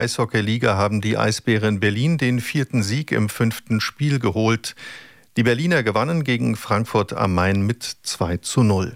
Eishockey-Liga haben die Eisbären Berlin den 4. Sieg im 5. Spiel geholt. Die Berliner gewannen gegen Frankfurt am Main mit 2:0.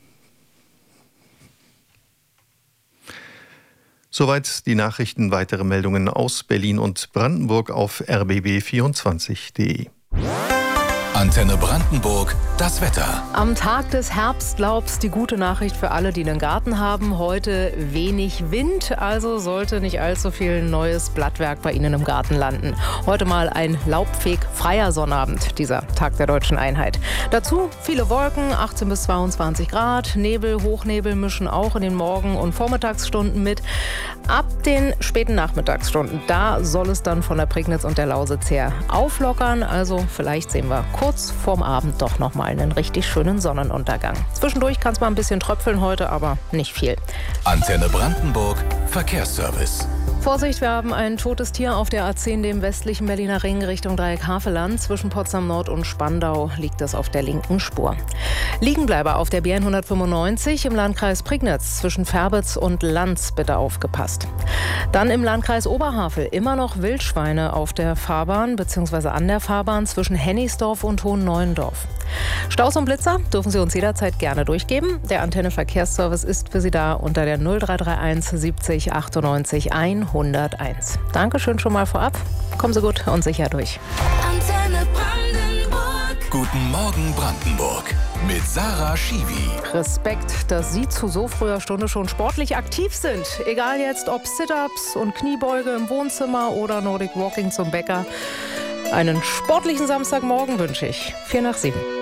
Soweit die Nachrichten. Weitere Meldungen aus Berlin und Brandenburg auf rbb24.de. Antenne Brandenburg, das Wetter. Am Tag des Herbstlaubs die gute Nachricht für alle, die einen Garten haben. Heute wenig Wind, also sollte nicht allzu viel neues Blattwerk bei Ihnen im Garten landen. Heute mal ein laubfegfreier Sonnabend, dieser Tag der Deutschen Einheit. Dazu viele Wolken, 18 bis 22 Grad. Nebel, Hochnebel mischen auch in den Morgen- und Vormittagsstunden mit. Ab den späten Nachmittagsstunden, da soll es dann von der Prignitz und der Lausitz her auflockern. Also vielleicht sehen wir kurz vorm Abend doch noch mal einen richtig schönen Sonnenuntergang. Zwischendurch kann es mal ein bisschen tröpfeln heute, aber nicht viel. Antenne Brandenburg, Verkehrsservice. Vorsicht, wir haben ein totes Tier auf der A10, dem westlichen Berliner Ring Richtung Dreieck Havelland. Zwischen Potsdam Nord und Spandau liegt es auf der linken Spur. Liegenbleiber auf der BN 195 im Landkreis Prignitz zwischen Ferbitz und Lanz, bitte aufgepasst. Dann im Landkreis Oberhavel immer noch Wildschweine auf der Fahrbahn bzw. an der Fahrbahn zwischen Hennigsdorf und Hohenneuendorf. Staus und Blitzer dürfen Sie uns jederzeit gerne durchgeben. Der Antenne Verkehrsservice ist für Sie da unter der 0331 70 98 101. Dankeschön schon mal vorab. Kommen Sie gut und sicher durch. Antenne Brandenburg. Guten Morgen Brandenburg mit Sarah Schiwi. Respekt, dass Sie zu so früher Stunde schon sportlich aktiv sind. Egal jetzt ob Sit-Ups und Kniebeuge im Wohnzimmer oder Nordic Walking zum Bäcker. Einen sportlichen Samstagmorgen wünsche ich. 6:45.